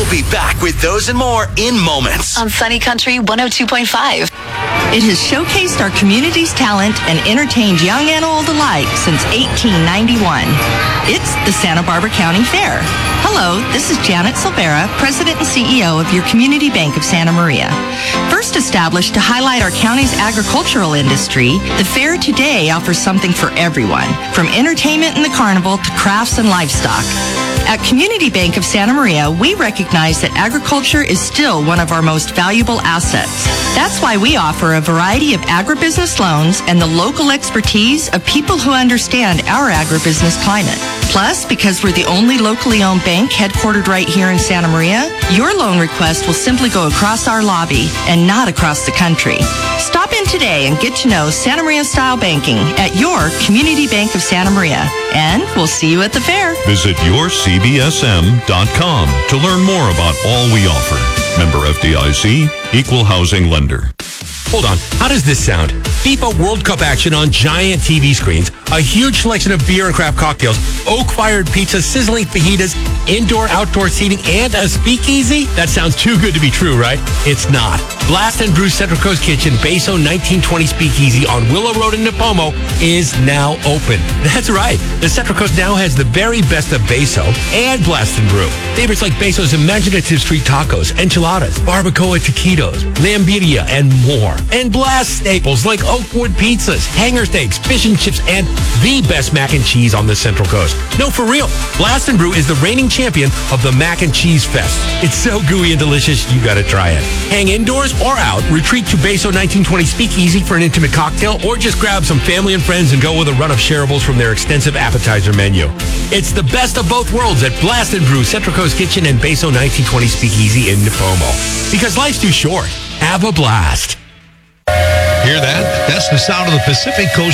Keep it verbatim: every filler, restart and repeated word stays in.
We'll be back with those and more in moments. On Sunny Country one oh two point five. It has showcased our community's talent and entertained young and old alike since eighteen ninety-one. It's the Santa Barbara County Fair. Hello, this is Janet Silvera, President and C E O of your Community Bank of Santa Maria. First established to highlight our county's agricultural industry, the fair today offers something for everyone, from entertainment in the carnival to crafts and livestock. At Community Bank of Santa Maria, we recognize that agriculture is still one of our most valuable assets. That's why we offer a variety of agribusiness loans and the local expertise of people who understand our agribusiness climate. Plus, because we're the only locally owned bank headquartered right here in Santa Maria, your loan request will simply go across our lobby and not across the country. Stop in today and get to know Santa Maria style banking at your Community Bank of Santa Maria. And we'll see you at the fair. Visit your C B S M dot com to learn more about all we offer. Member F D I C, Equal Housing Lender. Hold on, how does this sound? FIFA World Cup action on giant T V screens, a huge selection of beer and craft cocktails, oak-fired pizza, sizzling fajitas, indoor-outdoor seating, and a speakeasy? That sounds too good to be true, right? It's not. Blast and Brew Central Coast Kitchen, Beso nineteen twenty Speakeasy on Willow Road in Napomo is now open. That's right. The Central Coast now has the very best of Beso and Blast and Brew. Favorites like Beso's imaginative street tacos, enchiladas, barbacoa taquitos, lambiria, and more. And Blast staples like Oakwood pizzas, hanger steaks, fish and chips, and the best mac and cheese on the Central Coast. No, for real. Blast and Brew is the reigning champion of the Mac and Cheese Fest. It's so gooey and delicious, you gotta try it. Hang indoors or out, retreat to Beso nineteen twenty Speakeasy for an intimate cocktail, or just grab some family and friends and go with a run of shareables from their extensive appetizer menu. It's the best of both worlds at Blast and Brew, Central Coast Kitchen, and Beso nineteen twenty Speakeasy in Napomo. Because life's too short. Have a blast. Hear that? That's the sound of the Pacific Coast